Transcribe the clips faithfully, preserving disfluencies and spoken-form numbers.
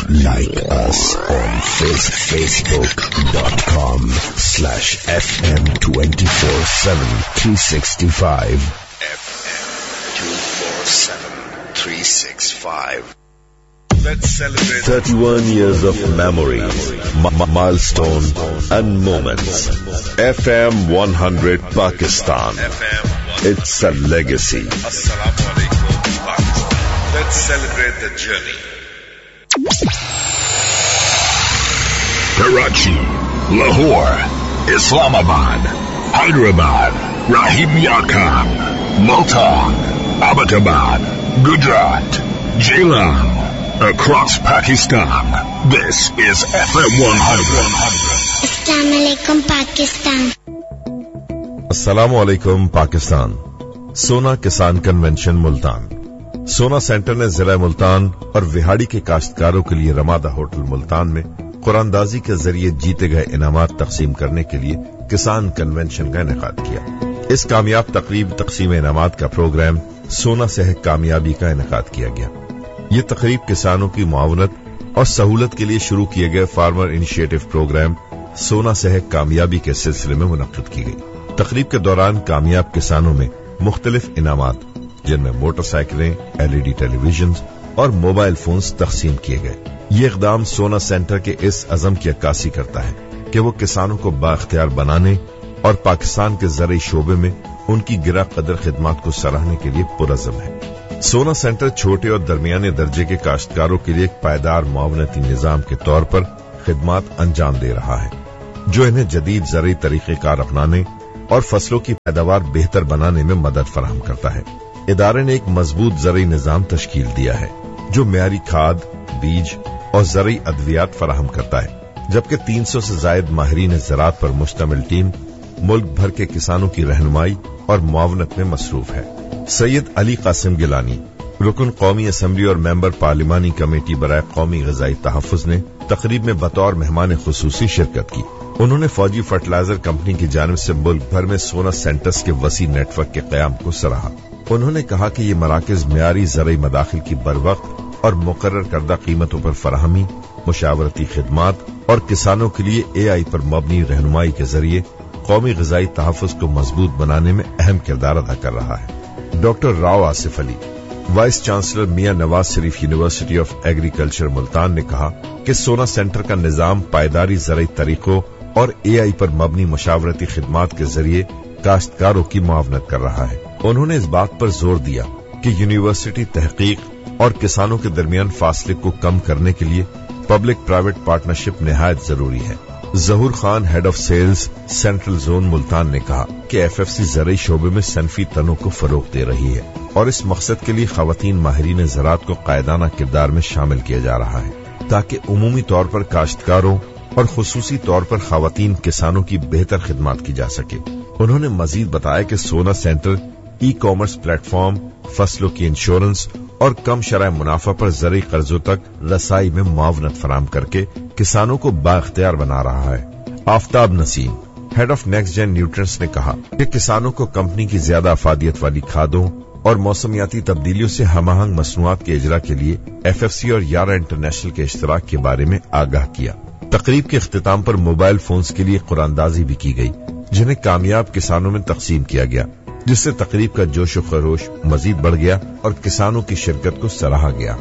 Like us on face, facebook.com slash FM twenty-four seven three sixty-five. F M two forty-seven three sixty-five. Let's celebrate thirty-one years of memories, m- milestone and moments. F M one hundred Pakistan. It's a legacy. Assalamu alaikum, Pakistan. Let's celebrate the journey. Karachi, Lahore, Islamabad, Hyderabad, Rahim Yakam, Multan, Abbottabad, Gujarat, Jailan. Across Pakistan, this is F M one hundred. Assalamu alaikum, Pakistan. Assalamu alaikum, Pakistan. सोना किसान convention Multan. सोना centre ने जिला मुल्तान और विहाड़ी के काश्तकारों के लिए रमादा होटल मुल्तान में कुरानदाजी के जरिए जीते गए इनामात तकसीम करने के लिए किसान कन्वेंशन का इनेकाद किया। इस कामयाब तकरीब तकसीम इनामात का प्रोग्राम सोना से कामयाबी का इनेकाद किया गया। ये तकरीब किसानों की मुआवनत और सहूलत के लिए शुरू किए गए फार्मर इनिशिएटिव प्रोग्राम सोना से कामयाबी के सिलसिले में मुनक्किद की गई। तकरीब के दौरान कामयाब किसानों में मुख्तलिफ इनामात जिनमें मोटरसाइकिलें, एलईडी टेलीविजन और मोबाइल फोन्स तकसीम किए गए। ये इकदाम सोना सेंटर के इस अज़म की अक्कासी करता है कि वो किसानों को बाख्तियार बनाने और पाकिस्तान के ज़राई शोबे में उनकी गिरा कदर खिदमात को सराहने के लिए पुरअज़्म है। सोना सेंटर छोटे और दरमियाने दर्जे के काश्तकारों के लिए एक पायदार मुआवनती निजाम के तौर पर खिदमात अंजाम दे रहा है, जो इन्हें जदीद ज़राई तरीक़ेकार अपनाने और फसलों की पैदावार बेहतर बनाने में मदद फराहम करता है। इदारे ने एक मजबूत ज़राई निजाम तश्कील दिया है, जो मियारी खाद, बीज और ज़राई अद्वियात फराहम करता है, जबकि तीन सौ से जायद माहिरीन ज़राअत पर मुश्तमिल टीम मुल्क भर के किसानों की रहनुमाई और मुआवनत में मसरूफ है। सैयद अली कासिम गिलानी, रुकन कौमी असम्बली और मेंबर पार्लिमानी कमेटी बराए कौमी ग़िज़ाई तहफ़्फ़ुज़ ने तकरीब में बतौर मेहमान ख़ुसूसी शिरकत की। उन्होंने फौजी फर्टिलाइजर कंपनी की जानिब से मुल्क भर में सोना सेंटर्स के वसी नेटवर्क के क़याम को सराहा। उन्होंने कहा कि ये मराकज़ मियारी ज़राई मदाखिल की बरवक्त और मुकर्रर करदा कीमतों पर फराहमी, मुशावरती खिदमात और किसानों के लिए ए आई पर मबनी रहनुमाई के जरिए कौमी ग़िज़ाई तहफ़्फ़ुज़ को मजबूत बनाने में अहम किरदार अदा कर रहा है। Doctor Rao Asif Ali, vice chancellor Miyan Nawaz Sharif university of agriculture Multan ने कहा कि सोना सेंटर का निजाम पायदारी ज़राई तरीकों और ए आई पर मबनी मुशावरती खिदमात के जरिए काश्तकारों की मुआवनत कर रहा है। उन्होंने इस बात पर जोर दिया कि यूनिवर्सिटी तहकीक और किसानों के दरमियान फासले को कम करने के लिए पब्लिक प्राइवेट पार्टनरशिप निहायत जरूरी है। जहूर Khan, head of sales, central zone Multan ने कहा कि एफ एफ सी ज़राई शोबे में सनफी तनों को फरोग दे रही है और इस मकसद के लिए खवातीन माहिरीन ज़राअत को कायदाना किरदार में शामिल किया जा रहा है, ताकि उमूमी तौर पर काश्तकारों और खुसूसी तौर पर खवातीन किसानों की बेहतर खिदमात की जा सके। उन्होंने मजीद बताया कि सोना सेंटर ई कॉमर्स प्लेटफॉर्म, फसलों की इंश्योरेंस और कम शरह मुनाफा पर ज़राई कर्जों तक रसाई में मुआवनत फराम करके किसानों को बाख्तियार बना रहा है। Aftab Naseem, head of next gen nutrients ने कहा कि किसानों को कंपनी की ज्यादा अफादियत वाली खादों और मौसमियाती तब्दीलियों से हमआहंग मसनूआत के इजरा के लिए एफ एफ सी और यारा इंटरनेशनल के इश्तराक के बारे में आगाह किया। तकरीब के इख्तिताम पर मोबाइल फोन्स के लिए कुरानदाजी भी की गई, जिन्हें कामयाब किसानों में तकसीम किया गया, जिससे तकरीब का जोश व खरोश मजीद बढ़ गया और किसानों की शिरकत को सराहा गया।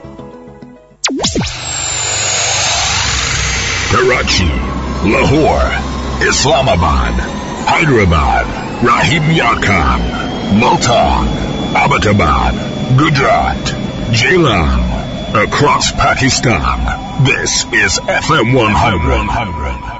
Karachi, Lahore, Islamabad, Hyderabad, राहिब याकाम, Multan, Abbottabad, Gujarat, Jailan. Across Pakistan, this is F M one hundred.